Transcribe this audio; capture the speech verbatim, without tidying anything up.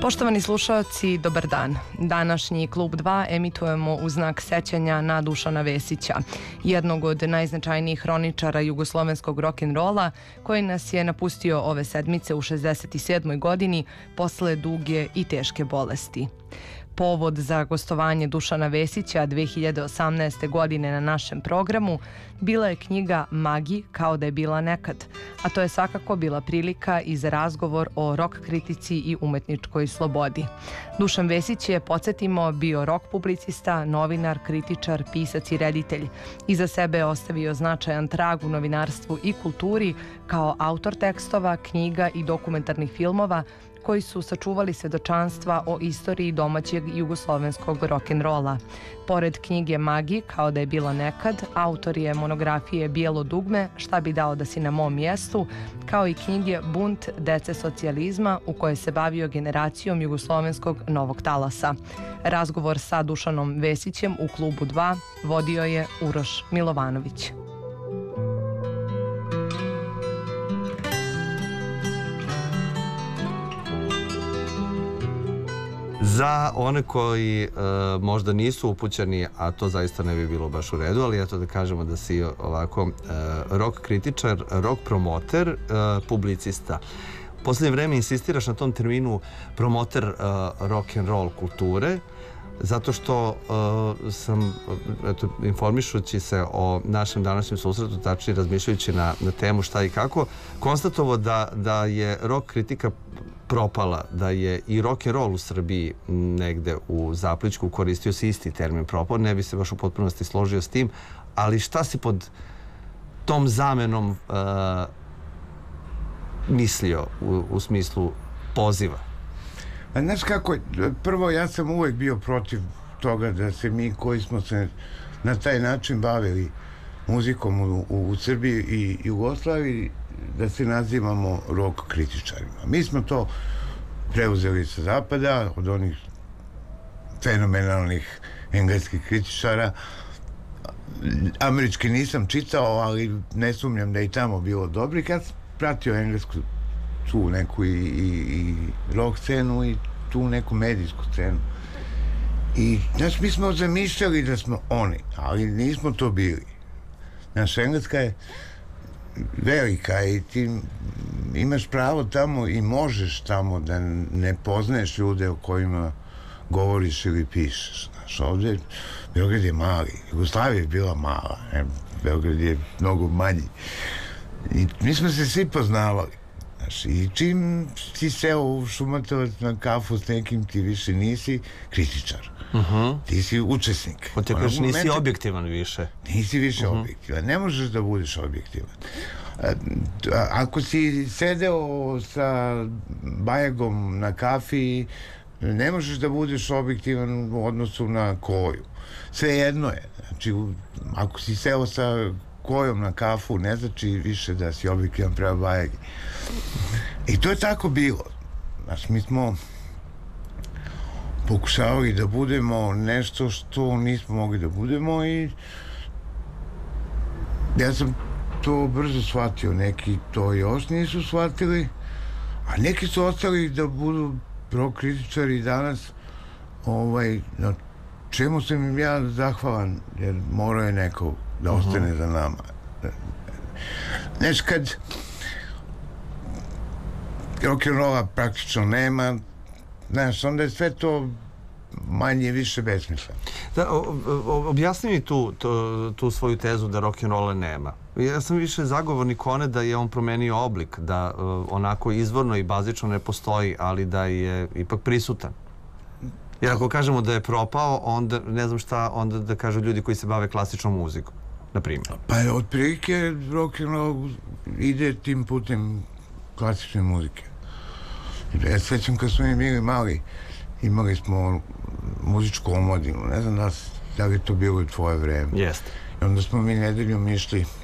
Poštovani slušaoci, dobar dan. Današnji Klub dva emitujemo u znak sećanja na Dušana Vesića, jednog od najznačajnijih hroničara jugoslovenskog rock'n'rolla, koji nas je napustio ove sedmice u šezdeset sedmoj godini posle duge i teške bolesti. Povod za gostovanje Dušana Vesića dve hiljade osamnaeste. godine na našem programu bila je knjiga Magi kao da je bila nekad, a to je svakako bila prilika i za razgovor o rock kritici i umetničkoj slobodi. Dušan Vesić je, podsjetimo, bio rock publicista, novinar, kritičar, pisac i reditelj. Iza sebe je ostavio značajan trag u novinarstvu i kulturi kao autor tekstova, knjiga i dokumentarnih filmova koji su sačuvali svedočanstva o istoriji domaćeg jugoslovenskog rock'n'rolla. Pored knjige Magi, kao da je bila nekad, autor je monografije Bijelo dugme, Šta bi dao da si na mom mjestu, kao i knjige Bunt dece socijalizma, u kojoj se bavio generacijom jugoslovenskog novog talasa. Razgovor sa Dušanom Vesićem u Klubu dva vodio je Uroš Milovanović. Za one koji uh, možda nisu upućeni, a to zaista ne bi bilo baš u redu, ali eto da kažemo da si ovako uh, rock kritičar, rock promoter, uh, publicista. U poslednje vreme insistiraš na tom terminu promoter uh, rock and roll kulture, zato što uh, sam, eto, informišući se o našem današnjem susretu, tačnije razmišljajući na, na temu šta i kako, konstatovao da, da je rock kritika propala, da je i rock and roll u Srbiji negde u zapličku, koristio se isti termin propao, ne bi se baš u potpunosti složio s tim, ali šta si pod tom zamenom uh, mislio u, u smislu poziva? A znaš kako, prvo ja sam uvek bio protiv toga da se mi koji smo se na taj način bavili muzikom u, u, u Srbiji i Jugoslaviji, da se nazivamo rock kritičarima. Mi smo to preuzeli sa zapada, od onih fenomenalnih engleskih kritičara. Američki nisam čitao, ali ne sumnjam da je i tamo bilo dobrih. Ja sam pratio englesku tu neku i, i, i rock scenu i tu neku medijsku scenu. I, znaš, mi smo zamišljali da smo oni, ali nismo to bili. Znaš, engleska je velika i ti imaš pravo tamo i možeš tamo da ne poznaješ ljude o kojima govoriš ili pišeš. Znaš, ovdje Beograd je mali, Jugoslavija je bila mala, ne? Beograd je mnogo manji. I mi smo se svi poznavali. Znaš, i čim si seo u Šumatovac na kafu s nekim, ti više nisi kritičar. Uh-huh. Ti si učesnik. O te kažeš, nisi objektivan više. Nisi više uh-huh. objektivan. Ne možeš da budeš objektivan. A, ako si sedeo sa Bajegom na kafi, ne možeš da budeš objektivan u odnosu na Koju. Sve jedno je. Znači, ako si seo sa Kojom na kafu, ne znači više da si objektivan prema Bajegi. I to je tako bilo. Znači, mi smo pokušavali da budemo nešto što nismo mogli da budemo i ja sam to brzo shvatio. Neki to još nisu shvatili, a neki su ostali da budu rock kritičari danas, ovaj, na čemu sam im ja zahvalan, jer morao je neko da ostane uh-huh. za nama. Znaš, kad rock'n'rolla praktično nema, znaš, onda je sve to manje više besmisleno. Da, objasni mi tu, tu, tu svoju tezu da rock'n'rolla nema. Ja sam više zagovornik one da je on promenio oblik, da uh, onako izvorno i bazično ne postoji, ali da je ipak prisutan. Jer ako kažemo da je propao, onda ne znam šta, onda da kažu ljudi koji se bave klasičnom muzikom, na primjer. Pa otprilike rock'n'roll ide tim putem klasične muzike. Ja sećam kad smo mi bili mali, imali smo muzičku omladinu, ne znam da, da li je to bilo u tvoje vreme. Jeste. I onda smo mi nedeljom išli